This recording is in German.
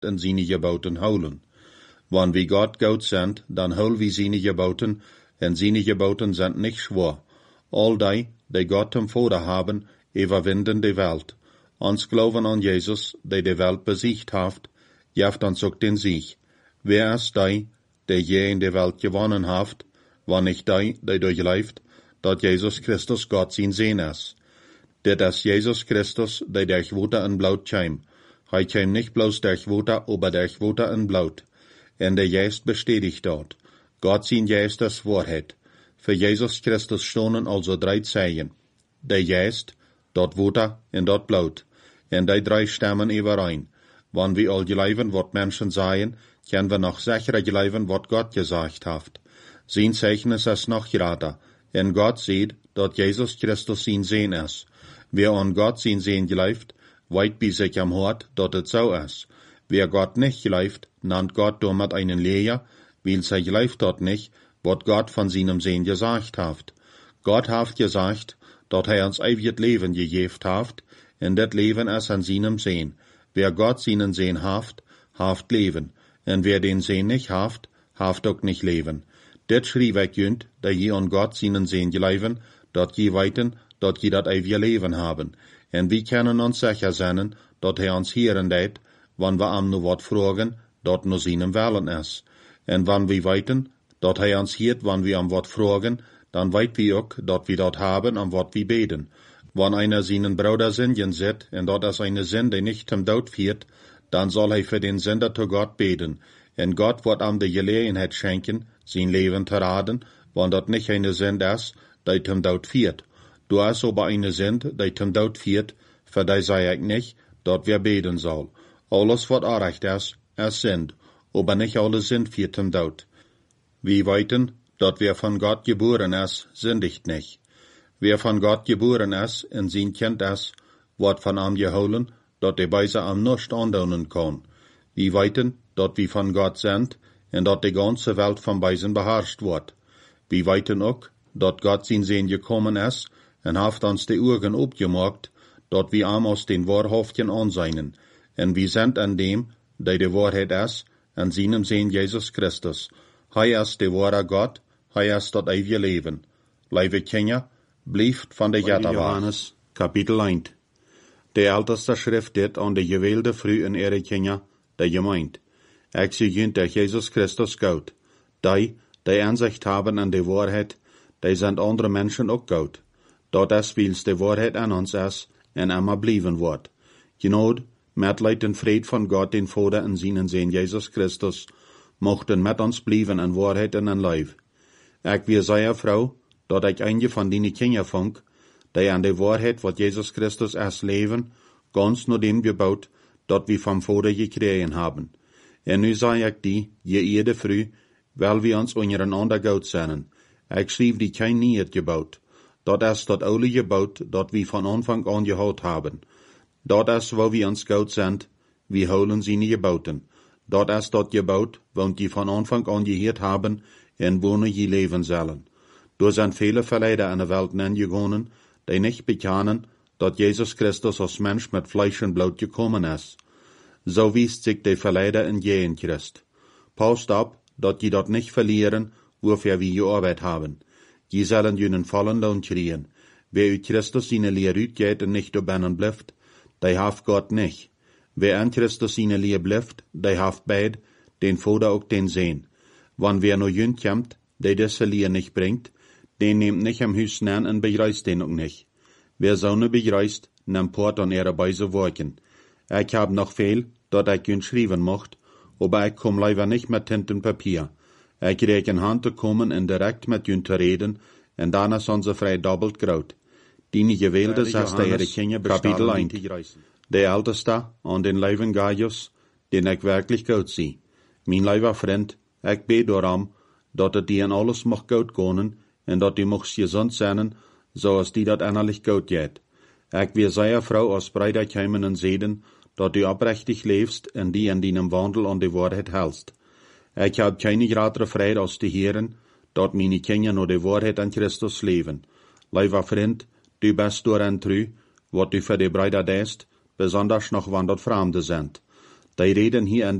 en seine Geboten houden. Wann wie Gott Gott sind, dann hol wie seine Geboten, en seine Geboten sind nicht schwer. All die Gott im Vater haben, überwinden die Welt. Uns glauben an Jesus, der die Welt besiegt hat, jeft uns auch den Sieg. Wer ist der je in der Welt gewonnen hat, wann nicht der durchläuft, dat Jesus Christus Gott sein Sehen ist. Dat ist Jesus Christus, der durch Water en Blut käm. Hij käm nicht bloß durch Water, aber durch Water en Blut. En der Geist bestätigt dort. Gott sein Geist ist Wahrheit. Für Jesus Christus stonden also 3 Zeichen. Der Geist, dort Water en dort Blut. En die 3 stammen überein. Wann wir all geleiven, wat Menschen sagen, können wir noch sicherer geleiven, wat Gott gesagt hat. Sein Zeichen ist es noch gerade. En Gott sieht, dat Jesus Christus sein Sehen ist. Wer an Gott sein Sehen geleift, weit bei sich am Hort, dat es so ist. Wer Gott nicht geleift, nannt Gott damit einen Lehrer, weil sie geleift dort nicht, wat Gott von seinem Sehen gesagt hat. Gott hat gesagt, dat uns ewiges Leben gegeben hat, en dat Leben ist an seinem Sehen. Wer Gott seinen Sehen haft Leben. En wer den Sehen nicht haft auch nicht Leben. Dat schrieb ich jünd, da je an Gott seinen Sehen geleiven, dat je weiten, dat je dat ewige Leben haben. En wir können uns sicher sein, dat uns hören det, wann wir am nur wat fragen, dat nur seinem Willen ist. En wann wir weiten, dat uns hört, wann wir am wat fragen, dann weit wir auch, dat wir dat haben, am wat wir beten. Wann einer seinen Bruder sündigen sieht, en dat ist eine Sünde nicht zum Tod führt, dann soll er für den Sünder zu Gott beten. En Gott wird am die Gelegenheit schenken, sein Leben zu raten, wann dat nicht eine Sünde ist, die zum Tod führt. Du hast aber eine Sünde, die zum Tod führt, für die sei ich nicht, dat wer beten soll. Alles, was recht ist Sünde, aber nicht alle Sünde führt zum Tod. Wir weiten, dat wer von Gott geboren ist, sündigt nicht. Wer von Gott geboren ist, en sein Kind ist, wird von ihm geholen, dat die Beise am nicht andaunen kann. Wir weiten, dat wir von Gott sind, en dat die ganze Welt von Beisen beherrscht wird. Wir weiten auch, dat Gott sein Sehen gekommen ist, en haft uns die Augen aufgemacht, dat wir am aus den Wahrhaften anseinen. En wir sind an dem, der die Wahrheit ist, an seinem Sehen Jesus Christus. Hij ist der wahre Gott, hij ist das ewige Leben. Liebe Kinder, blieft van de Johannes, Kapitel 1. De älteste Schrift dit an de gewählte Früh in ihre Kinder, der Gemeinde. Ich sehe durch Jesus Christus Gott. Die Ansicht haben an die Wahrheit, die sind andere Menschen auch Gott. Dat is wils de Wahrheit an uns ist, en immer blieben wird. Genod, Mitleid und Fried von Gott, den Vater in seinen Sehen Jesus Christus, mochten mit uns blieben in Wahrheit und in Leib. Ich wie sehr froh, dat ich einige von den Kindern funk, die an die Wahrheit, wat Jesus Christus ist, leben, ganz nur dem gebaut, dat wir vom Vater gekriegt haben. En nu sei ich die, jede früh, weil wir uns untereinander gut sind. Ich schrieb die kein Niet gebaut. Dat ist dat oude Gebot, dat wir von Anfang an geholt haben. Dat ist, wo wir uns gut sind, wir holen seine Geboten. Dat ist dat Gebot, wo die von Anfang an gehört haben, en wo je leben sollen. Da sind viele Verleider in der Welt gegangen, die nicht bekennen, dat Jesus Christus als Mensch mit Fleisch und Blut gekommen ist. So wiest sich der Verleider in jeden Christ. Passt ab, dat je dat nicht verlieren, wofür wir gearbeitet haben. Die sollen jenen vollen Lohn kriegen. Wer uit Christus seine Lehre uitgeht und nicht obennen bleibt, der haft Gott nicht. Wer an Christus seine Lehre bleibt, der haft beid, den Vater auch den Sehen. Wann wer nur jünd kommt, der diese Lehre nicht bringt, den nimmt nicht am Hüs an und begreist den auch nicht. Wer so ne begreist, nimmt Port an ihre Beise worken. Ich hab noch viel, dat ich ihn schreiben mocht, aber ich komm leider nicht mit Tint und Papier. Ich krieg in Hand zu kommen und direkt mit ihnen zu reden, und dann ist unser frei doppelt graut. Die gewählte ist der ihre Kinder Kapitel 1. Der Älteste an den Leiben Gaius, den ich wirklich gut sehe. Mein lieber Freund, ich bete darum, dat die in alles mag gut gehen, und dat die mag gesund sein, so als die dat innerlich gut geht. Ich will sehr froh aus Breideichheimen und Seden, dat du oprechtig lebst und die in deinem Wandel an die Wahrheit hältst. Ich hab keine größere Freude als die Herren, dat meine Kinder nur die Wahrheit an Christus leben. Lieber Freund, du bist daran treu, wat du für die Brüder tust, besonders noch wann dort Fremde sind. Die reden hier an